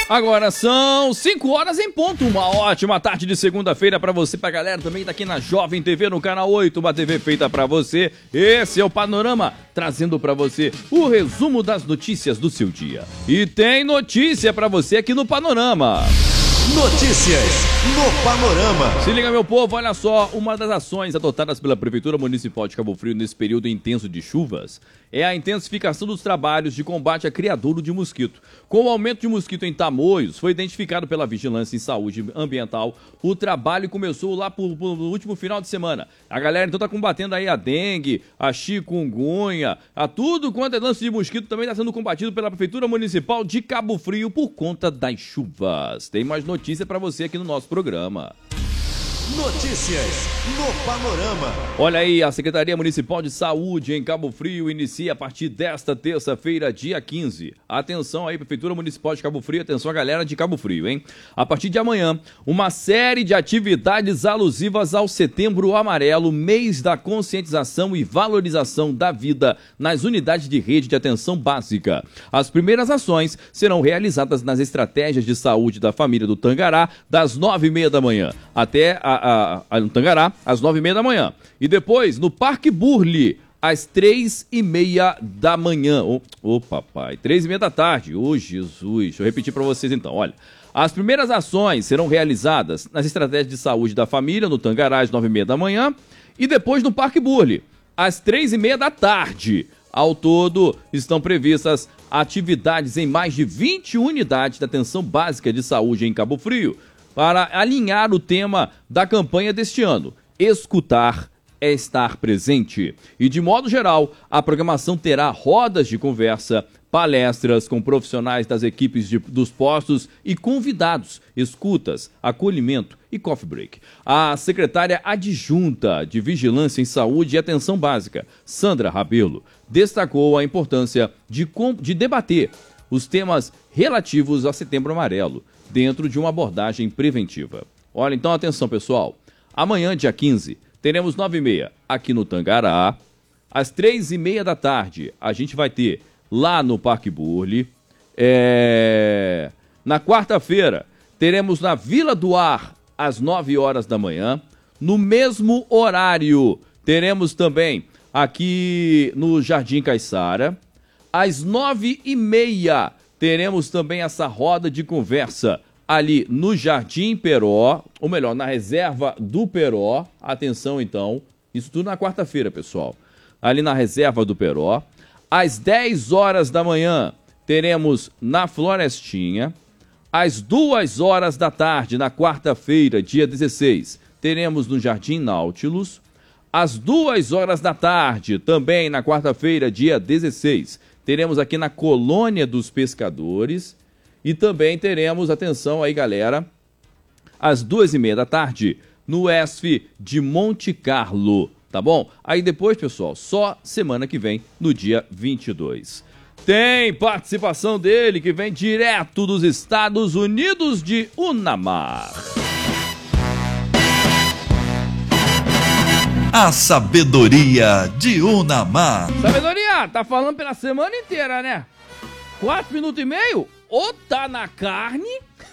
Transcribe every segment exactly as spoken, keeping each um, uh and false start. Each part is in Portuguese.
Agora são cinco horas em ponto, uma ótima tarde de segunda-feira pra você, pra galera também tá aqui na Jovem T V, no canal oito, uma T V feita pra você. Esse é o Panorama, trazendo pra você o resumo das notícias do seu dia. E tem notícia pra você aqui no Panorama. Notícias no Panorama. Se liga, meu povo, olha só, uma das ações adotadas pela Prefeitura Municipal de Cabo Frio nesse período intenso de chuvas é a intensificação dos trabalhos de combate a criadouro de mosquito. Com o aumento de mosquito em Tamoios, foi identificado pela Vigilância em Saúde Ambiental, o trabalho começou lá por, por, no último final de semana. A galera então tá combatendo aí a dengue, a chikungunya, a tudo quanto é lance de mosquito também está sendo combatido pela Prefeitura Municipal de Cabo Frio por conta das chuvas. Tem mais notícia para você aqui no nosso programa. Notícias no Panorama. Olha aí, a Secretaria Municipal de Saúde em Cabo Frio inicia a partir desta terça-feira, dia quinze. Atenção aí, Prefeitura Municipal de Cabo Frio, atenção a galera de Cabo Frio, hein? A partir de amanhã, uma série de atividades alusivas ao Setembro Amarelo, mês da conscientização e valorização da vida nas unidades de rede de atenção básica. As primeiras ações serão realizadas nas estratégias de saúde da família do Tangará, das nove e meia da manhã até a A, a, no Tangará, às nove e meia da manhã. E depois, no Parque Burle, às três e meia da manhã. Ô, oh, oh, papai, três e meia da tarde. Ô, oh, Jesus. Deixa eu repetir para vocês então, olha. As primeiras ações serão realizadas nas estratégias de saúde da família, no Tangará, às nove e meia da manhã. E depois no Parque Burle, às três e meia da tarde. Ao todo, estão previstas atividades em mais de vinte unidades de atenção básica de saúde em Cabo Frio, para alinhar o tema da campanha deste ano. Escutar é estar presente. E, de modo geral, a programação terá rodas de conversa, palestras com profissionais das equipes de, dos postos e convidados, escutas, acolhimento e coffee break. A secretária adjunta de Vigilância em Saúde e Atenção Básica, Sandra Rabelo, destacou a importância de, de debater os temas relativos a Setembro Amarelo, dentro de uma abordagem preventiva. Olha, então atenção, pessoal. Amanhã, dia quinze, teremos nove e meia aqui no Tangará. Às três e meia da tarde, a gente vai ter lá no Parque Burle. É... Na quarta-feira, teremos na Vila do Ar, às nove horas da manhã. No mesmo horário, teremos também aqui no Jardim Caiçara. Às nove e meia, teremos também essa roda de conversa ali no Jardim Peró, ou melhor, na reserva do Peró. Atenção então, isso tudo na quarta-feira, pessoal. Ali na reserva do Peró. Às dez horas da manhã, teremos na Florestinha. Às duas horas da tarde, na quarta-feira, dia dezesseis, teremos no Jardim Nautilus. Às duas horas da tarde, também na quarta-feira, dia dezesseis, teremos aqui na Colônia dos Pescadores e também teremos, atenção aí galera, às duas e meia da tarde no E S F de Monte Carlo, tá bom? Aí depois, pessoal, só semana que vem, no dia vinte e dois. Tem participação dele que vem direto dos Estados Unidos de Unamar. A sabedoria de Unamar. Sabedoria, tá falando pela semana inteira, né? Quatro minutos e meio? Ou tá na carne?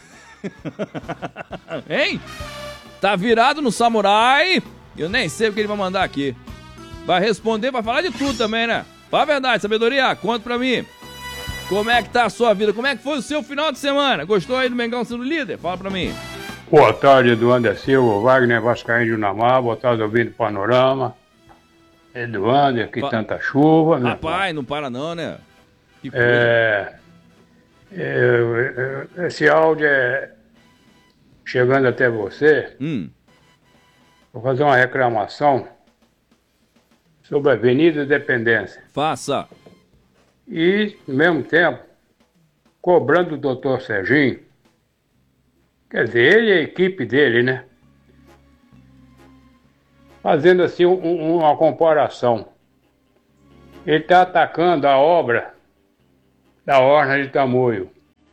Hein? Tá virado no samurai? Eu nem sei o que ele vai mandar aqui. Vai responder, vai falar de tudo também, né? Fala a verdade, sabedoria, conta pra mim. Como é que tá a sua vida? Como é que foi o seu final de semana? Gostou aí do Mengão sendo líder? Fala pra mim. Boa tarde, Eduardo Silva, Wagner Vascaíno de Unamar, boa tarde, ouvindo Panorama. Eduardo, aqui pa... tanta chuva. Rapaz, não para não, né? Que coisa. É, é, é, esse áudio é chegando até você. Hum. Vou fazer uma reclamação sobre a Avenida Independência. Faça. E, ao mesmo tempo, cobrando o doutor Serginho. Quer dizer, ele e a equipe dele, né? Fazendo assim um, uma comparação. Ele está atacando a obra da Orla de Tamoio.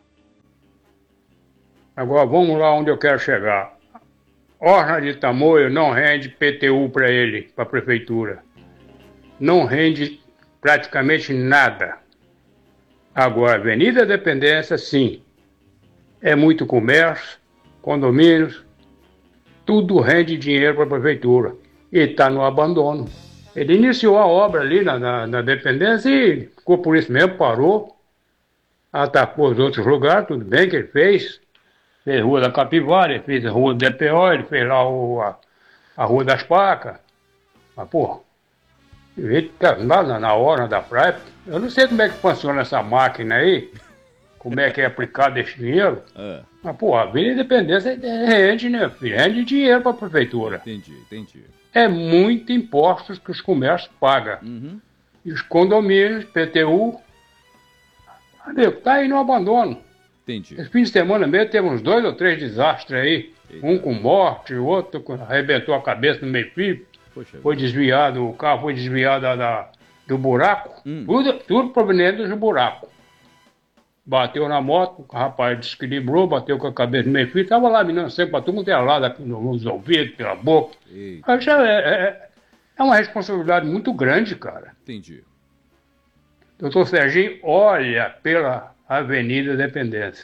Agora vamos lá onde eu quero chegar. Orla de Tamoio não rende P T U para ele, para a prefeitura. Não rende praticamente nada. Agora, Avenida Independência, sim. é muito comércio, condomínios, tudo rende dinheiro para a prefeitura. E está no abandono. Ele iniciou a obra ali na, na, na dependência e ficou por isso mesmo, parou, atacou os outros lugares, tudo bem que ele fez. Fez a Rua da Capivara, ele fez a Rua do D P O, ele fez lá o, a, a Rua das Pacas. Mas, pô, lá na, na hora da praia, eu não sei como é que funciona essa máquina aí, como é que é aplicado esse dinheiro. É. Mas, pô, a Avenida Independência rende, né, filho? Rende dinheiro para a prefeitura. Entendi, entendi. É muito impostos que os comércios pagam. Uhum. E os condomínios, P T U, amigo, tá aí no abandono. Entendi. Esse fim de semana mesmo teve uns dois ou três desastres aí. Eita. Um com morte, o outro arrebentou a cabeça no meio-fio. Foi desviado, o carro foi desviado da, da, do buraco. Hum. Tudo, tudo proveniente do buraco. Bateu na moto, o rapaz desequilibrou, bateu com a cabeça no meio-fio. Tava lá, menino, sempre para todo mundo ter lado aqui nos ouvidos, pela boca. Isso é, é, é uma responsabilidade muito grande, cara. Entendi. Doutor Serginho, olha pela Avenida Independência,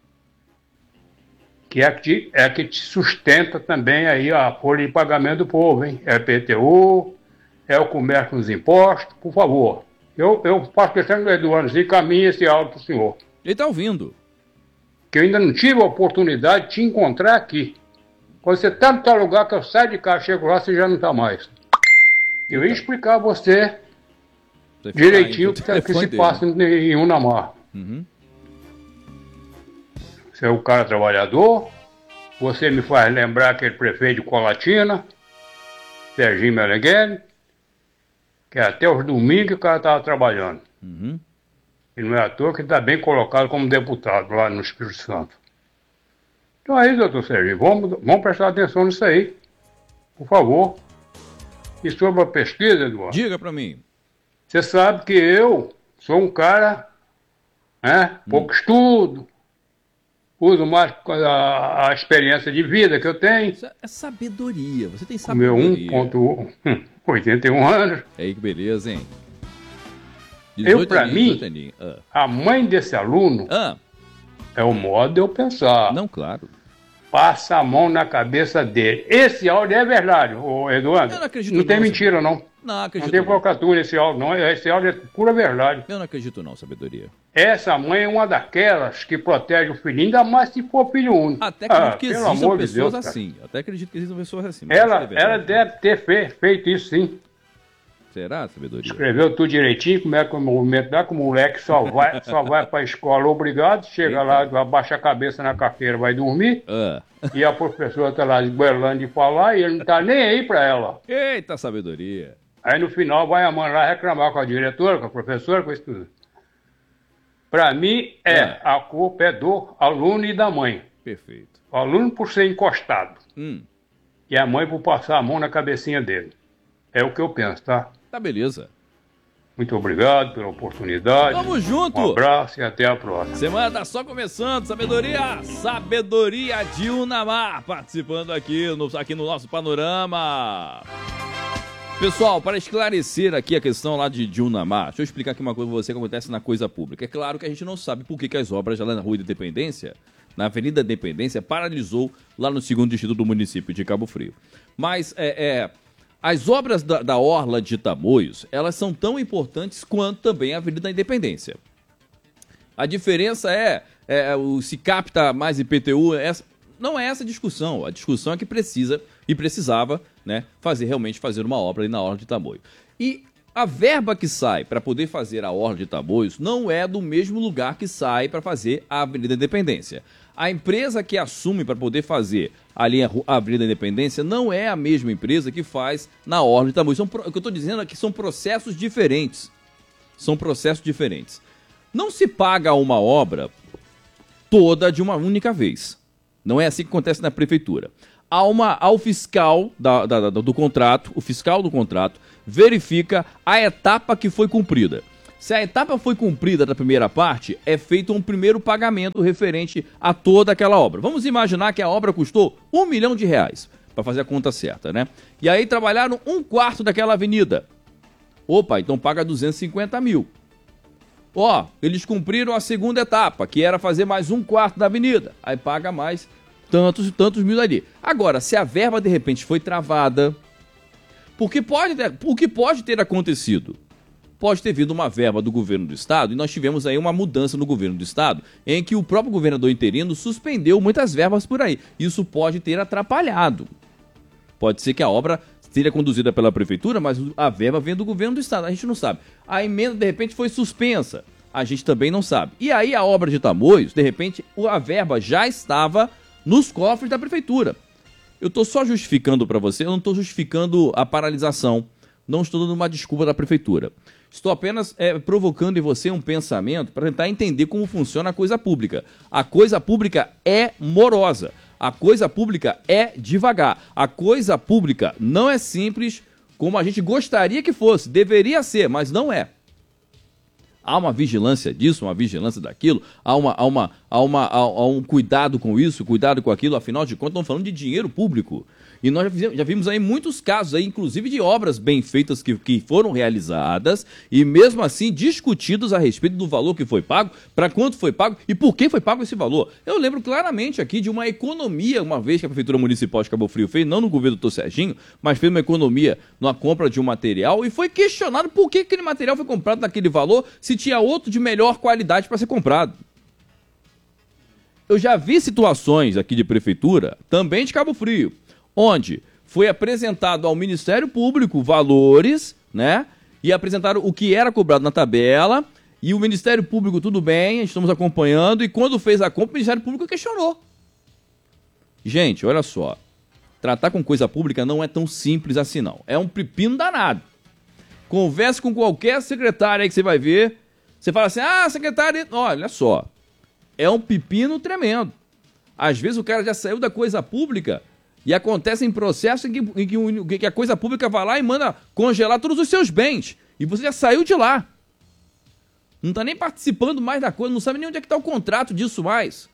que é que, é que te sustenta também aí a folha de pagamento do povo, hein? É P T U, é o comércio nos impostos, por favor. Eu, eu faço questão do Eduardo e caminho esse áudio para o senhor. Ele está ouvindo. Que eu ainda não tive a oportunidade de te encontrar aqui. Quando você está no tal lugar que eu saio de casa, chego lá, você já não está mais. Eu ia explicar a você, você direitinho o que, que se passa em Unamar. Uhum. Você é um cara trabalhador, você me faz lembrar aquele prefeito de Colatina, Serginho Meneghel, que até os domingos o cara estava trabalhando. Uhum. E não é à toa que ele está bem colocado como deputado lá no Espírito Santo. Então é isso, doutor Serginho, vamos, vamos prestar atenção nisso aí, por favor. E sobre a pesquisa, Eduardo? Diga para mim. Você sabe que eu sou um cara, né, pouco hum. estudo, uso mais a, a experiência de vida que eu tenho. Isso é sabedoria, você tem sabedoria. Meu um ponto oitenta e um anos. Aí que beleza, hein? Eu, para mim, ah. a mãe desse aluno ah. é o modo de eu pensar. Não, claro. Passa a mão na cabeça dele. Esse áudio é verdade, ô Eduardo. Eu não acredito. Não, não tem não, mentira, não. Não acredito. Não tem provocatura esse áudio, não. Esse áudio é pura verdade. Eu não acredito, não, sabedoria. Essa mãe é uma daquelas que protege o filhinho, ainda mais se for filho único. Até acredito ah, que existam pessoas de Deus, assim. Até acredito que existam pessoas assim. Ela, ela deve ter fe, feito isso, sim. Será, sabedoria? Escreveu tudo direitinho, como é que o movimento dá, que o moleque só vai, só vai para a escola obrigado, chega Eita. lá, abaixa a cabeça na carteira, vai dormir, uh. e a professora está lá esguelando de falar e ele não está nem aí para ela. Eita, sabedoria! Aí no final vai a mãe lá reclamar com a diretora, com a professora, com isso tudo. Para mim, é, uh. a culpa é do aluno e da mãe. Perfeito. O aluno por ser encostado, hum. e a mãe por passar a mão na cabecinha dele. É o que eu penso, tá? Tá, beleza. Muito obrigado pela oportunidade. Tamo junto. Um abraço e até a próxima. Semana tá só começando, sabedoria, sabedoria de Unamar, participando aqui no, aqui no nosso panorama. Pessoal, para esclarecer aqui a questão lá de, de Unamar, deixa eu explicar aqui uma coisa pra você que acontece na coisa pública. É claro que a gente não sabe por que, que as obras lá na Rua da Independência, na Avenida Independência, paralisou lá no segundo distrito do município de Cabo Frio. Mas, é... é as obras da, da Orla de Tamoios, elas são tão importantes quanto também a Avenida Independência. A diferença é, é o, se capta mais I P T U, essa, não é essa a discussão. A discussão é que precisa e precisava, né, fazer realmente fazer uma obra ali na Orla de Tamoios. E a verba que sai para poder fazer a Orla de Tamoios não é do mesmo lugar que sai para fazer a Avenida Independência. A empresa que assume para poder fazer ali a Avenida Independência não é a mesma empresa que faz na Orla de Tamoios. São, o que eu estou dizendo é que são processos diferentes. São processos diferentes. Não se paga uma obra toda de uma única vez. Não é assim que acontece na prefeitura. Há uma, ao fiscal da, da, da, do contrato, o fiscal do contrato verifica a etapa que foi cumprida. Se a etapa foi cumprida da primeira parte, é feito um primeiro pagamento referente a toda aquela obra. Vamos imaginar que a obra custou um milhão de reais, para fazer a conta certa, né? E aí trabalharam um quarto daquela avenida. Opa, então paga duzentos e cinquenta mil. Ó, eles cumpriram a segunda etapa, que era fazer mais um quarto da avenida. Aí paga mais tantos e tantos mil ali. Agora, se a verba de repente foi travada, porque pode ter, o que pode ter acontecido? Pode ter vindo uma verba do governo do estado, e nós tivemos aí uma mudança no governo do estado, em que o próprio governador interino suspendeu muitas verbas por aí. Isso pode ter atrapalhado. Pode ser que a obra seja conduzida pela prefeitura, mas a verba vem do governo do estado, a gente não sabe. A emenda, de repente, foi suspensa, a gente também não sabe. E aí a obra de Tamoios, de repente, a verba já estava nos cofres da prefeitura. Eu estou só justificando para você, eu não estou justificando a paralisação, não estou dando uma desculpa da prefeitura. Estou apenas é, provocando em você um pensamento para tentar entender como funciona a coisa pública. A coisa pública é morosa. A coisa pública é devagar. A coisa pública não é simples como a gente gostaria que fosse. Deveria ser, mas não é. Há uma vigilância disso, uma vigilância daquilo, há, uma, há, uma, há, uma, há, há um cuidado com isso, cuidado com aquilo. Afinal de contas, estamos falando de dinheiro público. E nós já, fizemos, já vimos aí muitos casos, aí, inclusive de obras bem feitas que, que foram realizadas e mesmo assim discutidos a respeito do valor que foi pago, para quanto foi pago e por que foi pago esse valor. Eu lembro claramente aqui de uma economia, uma vez que a Prefeitura Municipal de Cabo Frio fez, não no governo do doutor Serginho, mas fez uma economia na compra de um material e foi questionado por que aquele material foi comprado naquele valor se tinha outro de melhor qualidade para ser comprado. Eu já vi situações aqui de prefeitura, também de Cabo Frio, onde foi apresentado ao Ministério Público valores, né? E apresentaram o que era cobrado na tabela, e o Ministério Público, tudo bem, estamos acompanhando, e quando fez a compra, o Ministério Público questionou. Gente, olha só, tratar com coisa pública não é tão simples assim não, é um pepino danado. Converse com qualquer secretário aí que você vai ver, você fala assim, ah, secretário, olha só, é um pepino tremendo. Às vezes o cara já saiu da coisa pública, e acontece em processo em que, em que, que a coisa pública vai lá e manda congelar todos os seus bens. E você já saiu de lá. Não está nem participando mais da coisa, não sabe nem onde é que está o contrato disso mais.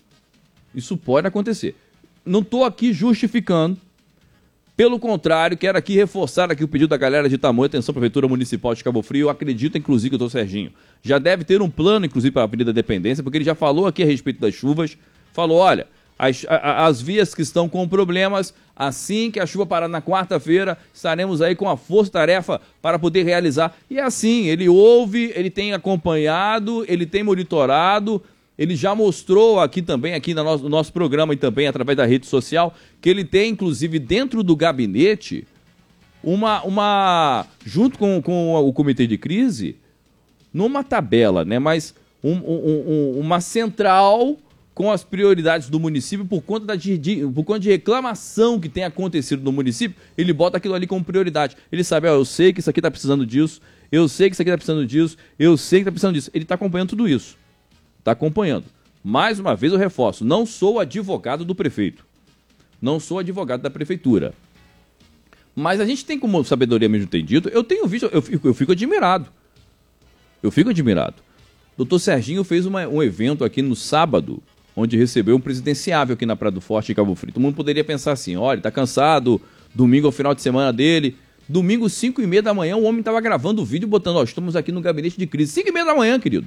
Isso pode acontecer. Não estou aqui justificando. Pelo contrário, quero aqui reforçar aqui o pedido da galera de Tamoio. Atenção, Prefeitura Municipal de Cabo Frio. Eu acredito, inclusive, que o doutor Serginho já deve ter um plano, inclusive, para a Avenida Dependência, porque ele já falou aqui a respeito das chuvas. Falou, olha... As, as vias que estão com problemas, assim que a chuva parar na quarta-feira, estaremos aí com a força-tarefa para poder realizar. E assim, ele ouve, ele tem acompanhado, ele tem monitorado, ele já mostrou aqui também, aqui no nosso, no nosso programa e também através da rede social, que ele tem, inclusive, dentro do gabinete, uma, uma junto com, com o comitê de crise, numa tabela, né, mas um, um, um, uma central... com as prioridades do município por conta, da, de, de, por conta de reclamação que tem acontecido no município, ele bota aquilo ali como prioridade. Ele sabe, ó, eu sei que isso aqui está precisando disso, eu sei que isso aqui está precisando disso, eu sei que está precisando disso. Ele está acompanhando tudo isso. Está acompanhando. Mais uma vez eu reforço, não sou advogado do prefeito. Não sou advogado da prefeitura. Mas a gente tem como sabedoria mesmo ter dito, eu tenho visto, eu fico, eu fico admirado. Eu fico admirado. doutor Serginho fez uma, um evento aqui no sábado, onde recebeu um presidenciável aqui na Praia do Forte, em Cabo Frio. Todo mundo poderia pensar assim, olha, tá cansado, domingo é o final de semana dele. Domingo, cinco e meia da manhã, o homem estava gravando o vídeo, botando, ó, estamos aqui no gabinete de crise. cinco e meia da manhã, querido.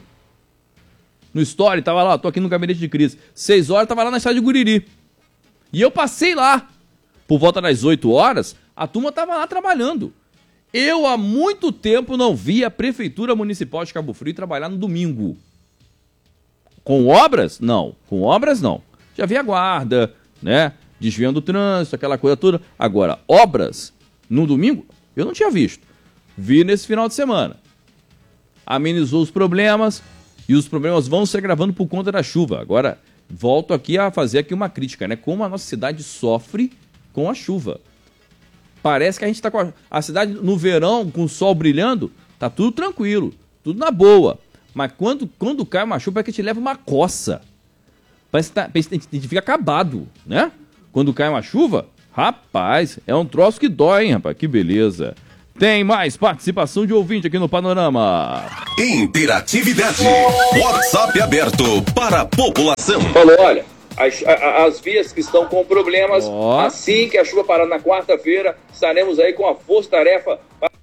No story, tava lá, tô aqui no gabinete de crise. seis horas, tava lá na estrada de Guriri. E eu passei lá, por volta das oito horas, a turma tava lá trabalhando. Eu, há muito tempo, não vi a Prefeitura Municipal de Cabo Frio trabalhar no domingo. Com obras? Não. Com obras, não. Já vi a guarda, né? Desviando o trânsito, aquela coisa toda. Agora, obras no domingo, eu não tinha visto. Vi nesse final de semana. Amenizou os problemas e os problemas vão se agravando por conta da chuva. Agora, volto aqui a fazer aqui uma crítica, né? Como a nossa cidade sofre com a chuva. Parece que a gente está com a, a cidade no verão, com o sol brilhando, tá tudo tranquilo, tudo na boa. Mas quando, quando cai uma chuva, parece que te leva uma coça. Parece que, tá, parece que a gente fica acabado, né? Quando cai uma chuva, rapaz, é um troço que dói, hein, rapaz? Que beleza. Tem mais participação de ouvinte aqui no Panorama. Interatividade. WhatsApp aberto para a população. Falou, olha, as, as vias que estão com problemas, oh. assim que a chuva parar na quarta-feira, estaremos aí com a força-tarefa para...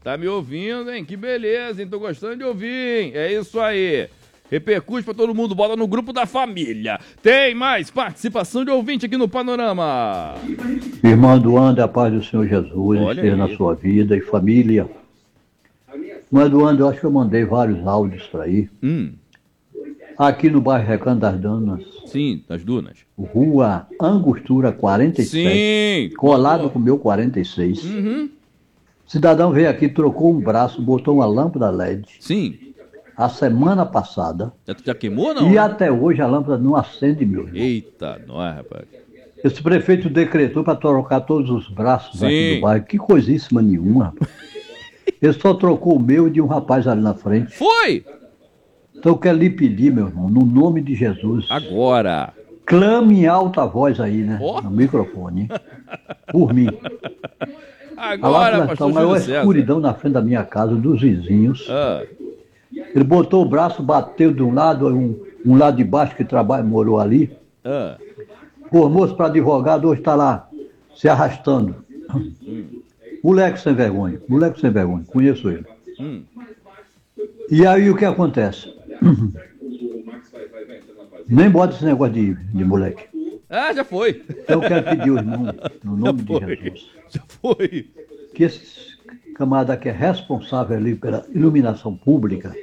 Tá me ouvindo, hein? Que beleza, hein? Tô gostando de ouvir, hein? É isso aí. Repercute pra todo mundo, bota no grupo da família. Tem mais participação de ouvinte aqui no Panorama. Irmã Duanda, a paz do Senhor Jesus Olha esteja aí. na sua vida e família. Irmã Duanda, eu acho que eu mandei vários áudios para aí. Hum, Aqui no bairro Recanto das Danas, sim, das dunas. rua Angostura quarenta e sete, Sim. colado com o meu quarenta e seis. Uhum. Cidadão veio aqui, trocou um braço, botou uma lâmpada L E D Sim. a semana passada. Já, já queimou ou não? E até hoje a lâmpada não acende, meu irmão. Eita, nós, rapaz. Esse prefeito decretou para trocar todos os braços Sim. aqui do bairro. Que coisíssima nenhuma, rapaz. Ele só trocou o meu e de um rapaz ali na frente. Foi! Então eu quero lhe pedir, meu irmão, no nome de Jesus, Agora. clame em alta voz aí, né? Ó. No microfone. Por mim. A Agora, lâmpada está pastor a maior Júlio César. escuridão na frente da minha casa, dos vizinhos. Ah, Ele botou o braço, bateu de um lado, um, um lado de baixo que trabalha, morou ali. ah. Formou-se para advogado, hoje está lá, se arrastando. Moleque sem vergonha, moleque sem vergonha, conheço ele. Hum. E aí o que acontece? Nem bota esse negócio de, de moleque. Ah, já foi. Eu quero pedir ao irmão, no nome Já de foi. Jesus, Já foi. que esse camarada que é responsável ali pela iluminação pública,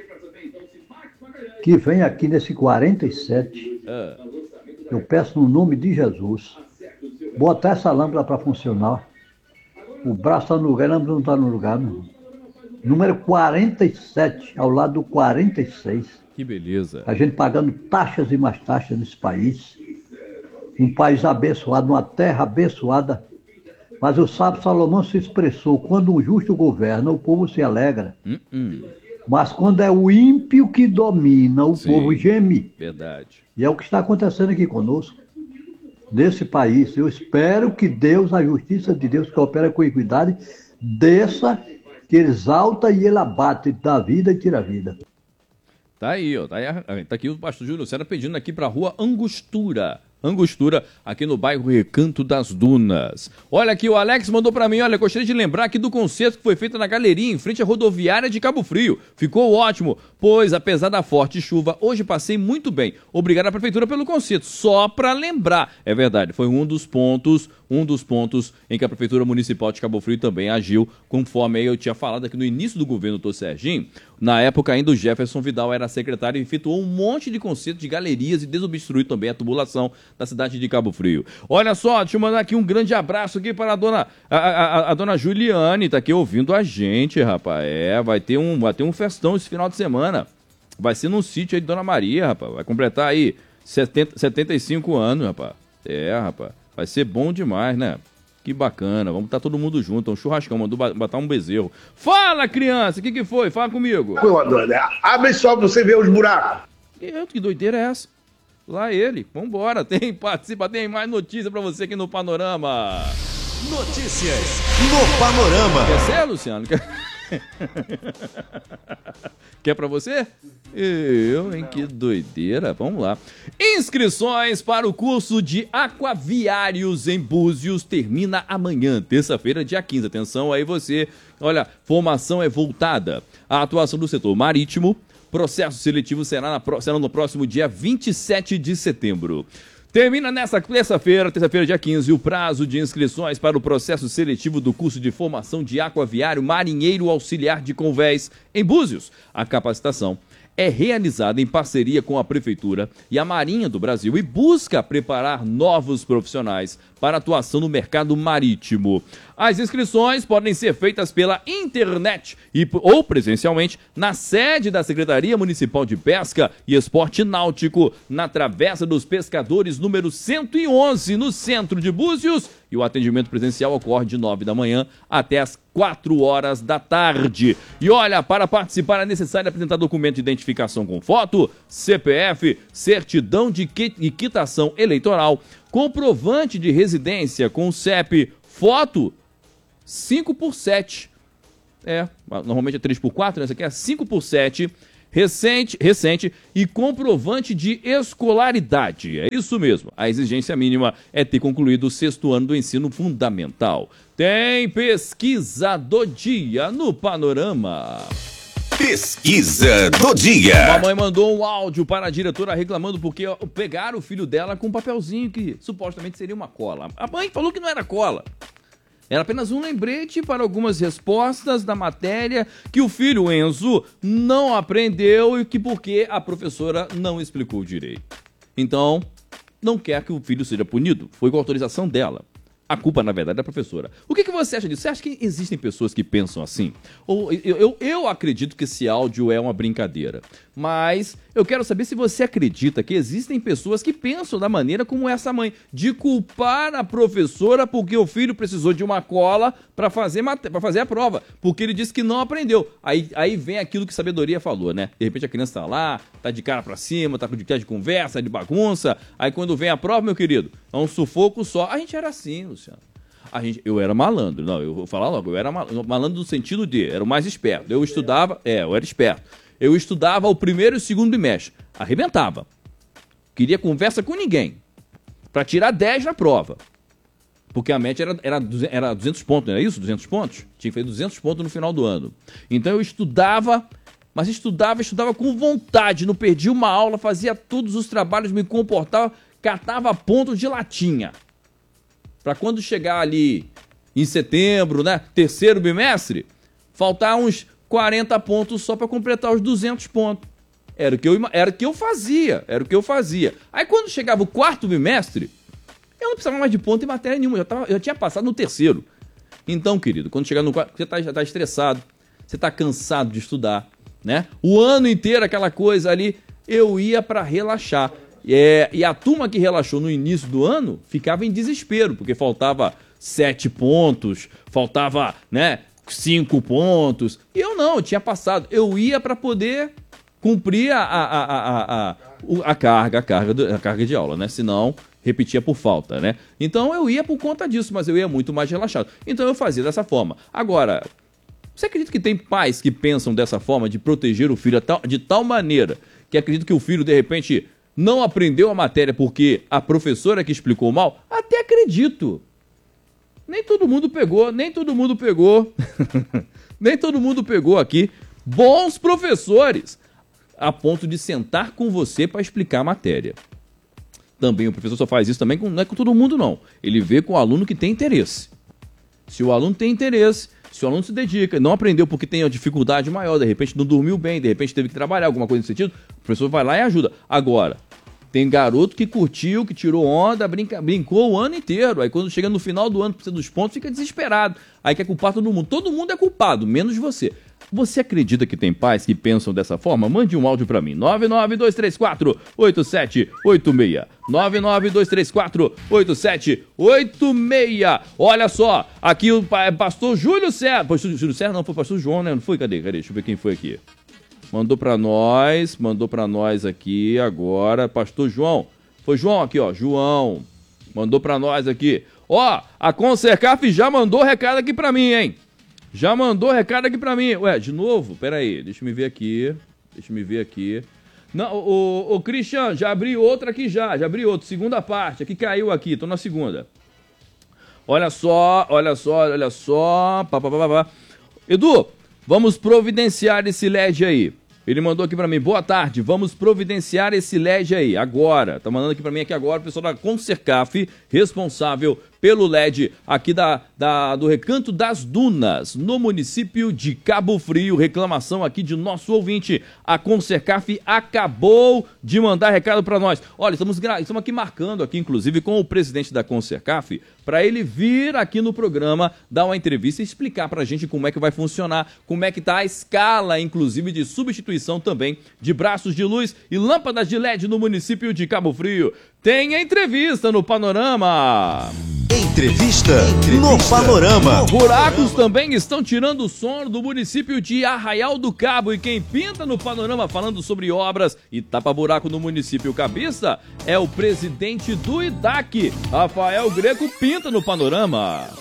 que vem aqui nesse quarenta e sete, Ah, eu peço no nome de Jesus, botar essa lâmpada para funcionar. O braço está no lugar, a lâmpada não está no lugar, meu irmão. Número quarenta e sete, ao lado do quarenta e seis. que beleza. A gente pagando taxas e mais taxas nesse país. Um país abençoado, uma terra abençoada. Mas o sábio Salomão se expressou: quando um justo governa, o povo se alegra. Hum, hum. Mas quando é o ímpio que domina, o Sim. povo geme. Verdade. E é o que está acontecendo aqui conosco. Nesse país, eu espero que Deus, a justiça de Deus, que opera com equidade, desça, que exalta e ele abate, dá vida e tira a vida. Tá aí, ó. Tá, aí, tá aqui o pastor Júlio César pedindo aqui pra rua Angostura. Angostura, aqui no bairro Recanto das Dunas. Olha aqui, o Alex mandou pra mim, olha, gostaria de lembrar aqui do concerto que foi feito na galeria, em frente à rodoviária de Cabo Frio. Ficou ótimo, pois, apesar da forte chuva, hoje passei muito bem. Obrigado à prefeitura pelo concerto, só pra lembrar. É verdade, foi um dos pontos, um dos pontos em que a prefeitura municipal de Cabo Frio também agiu, conforme aí eu tinha falado aqui no início do governo do Serginho. Na época ainda o Jefferson Vidal era secretário e efetuou um monte de concertos de galerias e desobstruiu também a tubulação da cidade de Cabo Frio. Olha só, deixa eu mandar aqui um grande abraço aqui para a dona, a, a, a dona Juliane, tá aqui ouvindo a gente, rapaz. É, vai ter um, vai ter um festão esse final de semana. Vai ser num sítio aí de Dona Maria, rapaz. Vai completar aí setenta, setenta e cinco anos, rapaz. É, rapaz. Vai ser bom demais, né? Que bacana, vamos estar todo mundo junto, um churrascão, mandou botar um bezerro. Fala, criança, o que que foi? Fala comigo. Pô, Antônio, abre só pra você ver os buracos. Eu, que doideira é essa? Lá ele, vambora, tem, participa, tem mais notícia pra você aqui no Panorama. Notícias no Panorama. Quer ser, Luciano? Quer, Quer pra você? Eu, hein? Que doideira. Vamos lá. Inscrições para o curso de Aquaviários em Búzios termina amanhã, terça-feira, dia quinze. Atenção aí você. Olha, formação é voltada à atuação do setor marítimo. Processo seletivo será, na, será no próximo dia vinte e sete de setembro. Termina nesta terça-feira, terça-feira, dia quinze, o prazo de inscrições para o processo seletivo do curso de formação de aquaviário marinheiro auxiliar de Convés, em Búzios. A capacitação é realizada em parceria com a Prefeitura e a Marinha do Brasil e busca preparar novos profissionais para atuação no mercado marítimo. As inscrições podem ser feitas pela internet e, ou presencialmente na sede da Secretaria Municipal de Pesca e Esporte Náutico, na Travessa dos Pescadores, número cento e onze, no centro de Búzios, e o atendimento presencial ocorre de nove da manhã até as quatro horas da tarde. E olha, para participar é necessário apresentar documento de identificação com foto, C P F, certidão de quitação eleitoral, comprovante de residência com C E P, foto cinco por sete. É, normalmente é três por quatro, né? Essa aqui é cinco por sete. recente, recente e comprovante de escolaridade. É isso mesmo. A exigência mínima é ter concluído o sexto ano do ensino fundamental. Tem pesquisa do dia no Panorama. Pesquisa do dia. A mãe mandou um áudio para a diretora reclamando porque pegaram o filho dela com um papelzinho que supostamente seria uma cola. A mãe falou que não era cola. Era apenas um lembrete para algumas respostas da matéria que o filho Enzo não aprendeu e que porque a professora não explicou direito. Então, não quer que o filho seja punido. Foi com a autorização dela. A culpa, na verdade, é da professora. O que, que você acha disso? Você acha que existem pessoas que pensam assim? Ou eu, eu, eu acredito que esse áudio é uma brincadeira. Mas eu quero saber se você acredita que existem pessoas que pensam da maneira como essa mãe, de culpar a professora porque o filho precisou de uma cola para fazer, para fazer a prova, porque ele disse que não aprendeu. Aí, aí vem aquilo que sabedoria falou, né? De repente a criança tá lá, tá de cara para cima, tá de, de conversa, de bagunça. Aí quando vem a prova, meu querido, é um sufoco só. A gente era assim, Luciano. A gente, eu era malandro, não, eu vou falar logo, eu era malandro no sentido de, era o mais esperto. Eu estudava, é, eu era esperto. Eu estudava o primeiro e o segundo bimestre. Arrebentava. Queria conversa com ninguém. Para tirar dez na prova. Porque a média era, era, era duzentos pontos, não era isso? duzentos pontos? Tinha que fazer duzentos pontos no final do ano. Então eu estudava, mas estudava, estudava com vontade. Não perdia uma aula, fazia todos os trabalhos, me comportava, catava pontos de latinha. Para quando chegar ali em setembro, né? Terceiro bimestre, faltar uns quarenta pontos só para completar os duzentos pontos. Era o, que eu, era o que eu fazia, era o que eu fazia. Aí quando chegava o quarto bimestre, eu não precisava mais de ponto em matéria nenhuma, eu já, tava, eu já tinha passado no terceiro. Então, querido, quando chegar no quarto, você tá, já está estressado, você está cansado de estudar, né? O ano inteiro, aquela coisa ali, eu ia para relaxar. É, e a turma que relaxou no início do ano ficava em desespero, porque faltava sete pontos, faltava, né, cinco pontos. E eu não, eu tinha passado. Eu ia para poder cumprir a, a, a, a, a, a, carga, a, carga do, a carga de aula, né? Senão, repetia por falta, né? Então eu ia por conta disso, mas eu ia muito mais relaxado. Então eu fazia dessa forma. Agora, você acredita que tem pais que pensam dessa forma, de proteger o filho de tal maneira, que acredita que o filho, de repente, não aprendeu a matéria porque a professora que explicou mal? Até acredito. Nem todo mundo pegou, nem todo mundo pegou. Nem todo mundo pegou aqui bons professores a ponto de sentar com você para explicar a matéria. Também o professor só faz isso também com, não é com todo mundo, não. Ele vê com o aluno que tem interesse. Se o aluno tem interesse, se o aluno se dedica, não aprendeu porque tem uma dificuldade maior, de repente não dormiu bem, de repente teve que trabalhar, alguma coisa nesse sentido, o professor vai lá e ajuda. Agora, tem garoto que curtiu, que tirou onda, brinca, brincou o ano inteiro. Aí quando chega no final do ano, precisa dos pontos, fica desesperado. Aí quer culpar todo mundo. Todo mundo é culpado, menos você. Você acredita que tem pais que pensam dessa forma? Mande um áudio pra mim. nove nove dois três quatro oito sete oito seis. nove nove dois três quatro oito sete oito seis. Olha só, aqui o pastor Júlio Serra. Pastor Júlio Serra não, foi o pastor João, né? Não foi? Cadê? Cadê? Deixa eu ver quem foi aqui. Mandou pra nós, mandou pra nós aqui agora, pastor João. Foi João aqui, ó, João. Mandou pra nós aqui. Ó, a Concercaf já mandou recado aqui pra mim, hein? Já mandou recado aqui pra mim. Ué, de novo? Pera aí, deixa eu me ver aqui. Deixa eu me ver aqui. Não, o, o Christian, já abri outra aqui já, já abri outra. Segunda parte, aqui caiu aqui, tô na segunda. Olha só, olha só, olha só. Pá, pá, pá, pá. Edu, vamos providenciar esse L E D aí. Ele mandou aqui pra mim, boa tarde, vamos providenciar esse L E D aí, agora. Tá mandando aqui pra mim aqui agora o pessoal da Concercaf, responsável pelo L E D aqui da, da, do Recanto das Dunas, no município de Cabo Frio. Reclamação aqui de nosso ouvinte. A Concercaf acabou de mandar recado pra nós. Olha, estamos, estamos aqui marcando aqui, inclusive, com o presidente da Concercaf, para ele vir aqui no programa, dar uma entrevista e explicar pra gente como é que vai funcionar, como é que tá a escala, inclusive, de substituição também de braços de luz e lâmpadas de L E D no município de Cabo Frio. Tem a entrevista no Panorama. Entrevista, entrevista no Panorama. Buracos também estão tirando o sono do município de Arraial do Cabo. E quem pinta no Panorama falando sobre obras e tapa-buraco no município cabeça é o presidente do I D A C, Rafael Greco, pinta no Panorama.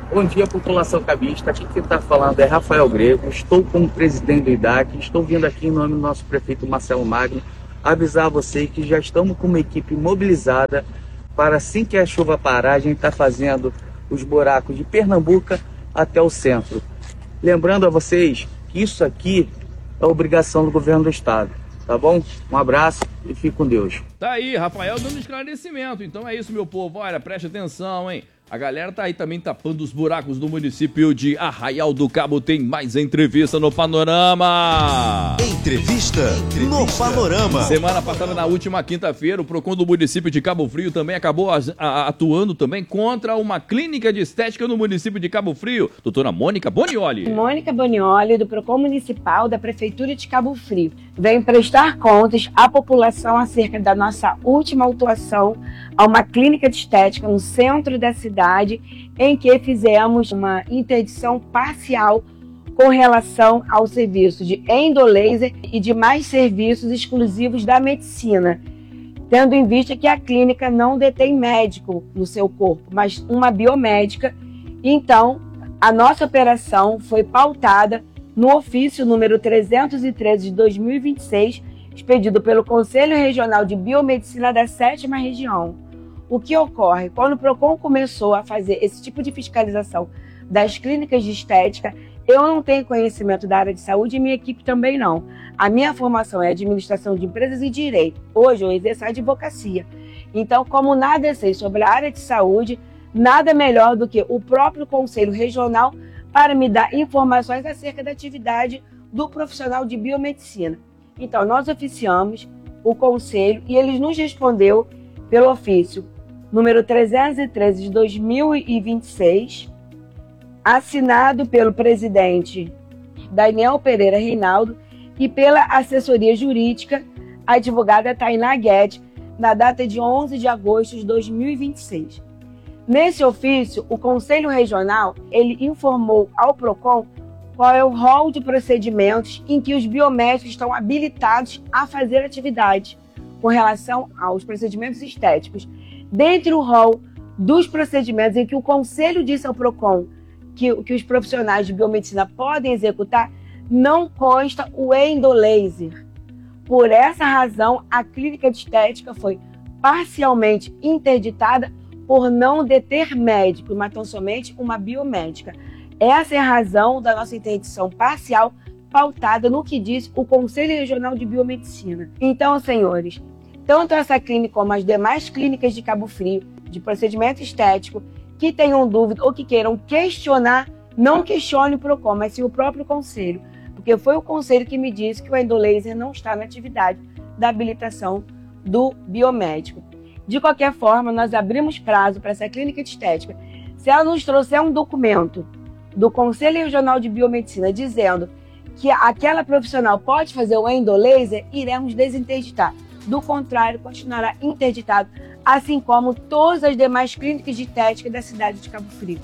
Bom dia, população cabista. Aqui quem está falando é Rafael Grego. Estou como presidente do I D A C. Estou vindo aqui em nome do nosso prefeito Marcelo Magno avisar você que já estamos com uma equipe mobilizada para, assim que a chuva parar, a gente está fazendo os buracos de Pernambuco até o centro. Lembrando a vocês que isso aqui é obrigação do governo do estado. Tá bom? Um abraço e fique com Deus. Tá aí, Rafael dando esclarecimento. Então é isso, meu povo. Olha, preste atenção, hein? A galera tá aí também tapando os buracos do município de Arraial do Cabo. Tem mais entrevista no Panorama. Entrevista no Panorama. Semana passada, na última quinta-feira, o PROCON do município de Cabo Frio também acabou a, a, atuando também contra uma clínica de estética no município de Cabo Frio. Doutora Mônica Bonioli. Mônica Bonioli, do PROCON Municipal da Prefeitura de Cabo Frio, vem prestar contas à população acerca da nossa última autuação a uma clínica de estética no centro da cidade, em que fizemos uma interdição parcial com relação ao serviço de endolaser e de mais serviços exclusivos da medicina, tendo em vista que a clínica não detém médico no seu corpo, mas uma biomédica. Então, a nossa operação foi pautada no ofício número trezentos e treze de dois mil e vinte e seis, expedido pelo Conselho Regional de Biomedicina da sétima Região. O que ocorre? Quando o PROCON começou a fazer esse tipo de fiscalização das clínicas de estética, eu não tenho conhecimento da área de saúde e minha equipe também não. A minha formação é administração de empresas e direito. Hoje eu exerço a advocacia. Então, como nada sei sobre a área de saúde, nada melhor do que o próprio Conselho Regional para me dar informações acerca da atividade do profissional de biomedicina. Então, nós oficiamos o Conselho e eles nos respondeu pelo ofício número trezentos e treze de dois mil e vinte e seis, assinado pelo presidente Daniel Pereira Reinaldo e pela assessoria jurídica, a advogada Tainá Guedes, na data de onze de agosto de dois mil e vinte e seis. Nesse ofício, o Conselho Regional ele informou ao PROCON qual é o rol de procedimentos em que os biomédicos estão habilitados a fazer atividade com relação aos procedimentos estéticos. Dentre o rol dos procedimentos em que o Conselho disse ao PROCON que, que os profissionais de biomedicina podem executar, não consta o endolaser. Por essa razão, a clínica de estética foi parcialmente interditada por não deter médico, mas tão somente uma biomédica. Essa é a razão da nossa interdição parcial, pautada no que diz o Conselho Regional de Biomedicina. Então, senhores, tanto essa clínica como as demais clínicas de Cabo Frio, de procedimento estético, que tenham dúvida ou que queiram questionar, não questione o PROCON, mas sim o próprio Conselho, porque foi o Conselho que me disse que o endolaser não está na atividade da habilitação do biomédico. De qualquer forma, nós abrimos prazo para essa clínica de estética. Se ela nos trouxer um documento do Conselho Regional de Biomedicina dizendo que aquela profissional pode fazer o endolaser, iremos desinterditar. Do contrário, continuará interditado, assim como todas as demais clínicas de estética da cidade de Cabo Frio.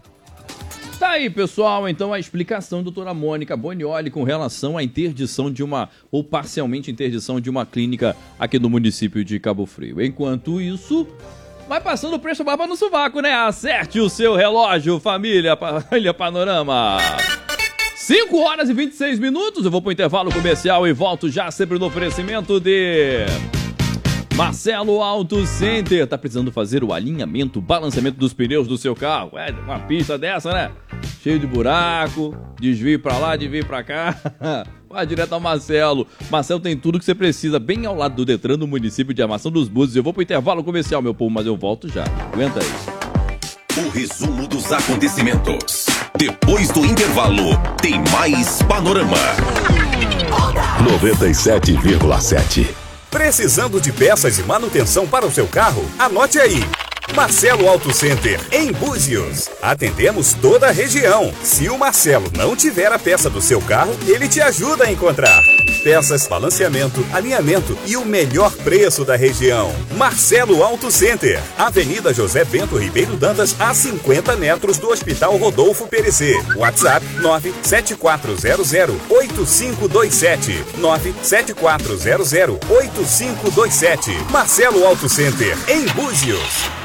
Tá aí, pessoal, então a explicação da doutora Mônica Bonioli com relação à interdição de uma, ou parcialmente interdição de uma clínica aqui no município de Cabo Frio. Enquanto isso, vai passando o preço barba no sovaco, né? Acerte o seu relógio, família, família Panorama. cinco horas e vinte e seis minutos, eu vou pro intervalo comercial e volto já sempre no oferecimento de Marcelo Auto Center. Tá precisando fazer o alinhamento, balanceamento dos pneus do seu carro? É, uma pista dessa, né? Cheio de buraco, desvio pra lá, desvio pra cá. Vai direto ao Marcelo. Marcelo tem tudo que você precisa, bem ao lado do Detran, do município de Armação dos Búzios. Eu vou pro intervalo comercial, meu povo, mas eu volto já. Aguenta aí. O resumo dos acontecimentos. Depois do intervalo, tem mais Panorama. noventa e sete vírgula sete. Precisando de peças de manutenção para o seu carro? Anote aí. Marcelo Auto Center, em Búzios. Atendemos toda a região. Se o Marcelo não tiver a peça do seu carro, ele te ajuda a encontrar. Peças, balanceamento, alinhamento e o melhor preço da região. Marcelo Auto Center, Avenida José Bento Ribeiro Dantas, a cinquenta metros do Hospital Rodolfo Perecê. WhatsApp nove sete quatro zero zero oito cinco dois sete. nove sete quatro zero zero oito cinco dois sete. Marcelo Auto Center, em Búzios.